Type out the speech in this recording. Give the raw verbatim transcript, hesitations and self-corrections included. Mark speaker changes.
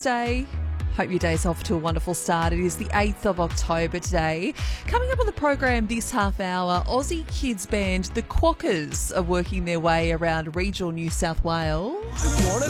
Speaker 1: Thursday. Hope your day's off to a wonderful start. It is the eighth of October today. Coming up on the program this half hour, Aussie kids band The Quackers are working their way around regional New South Wales.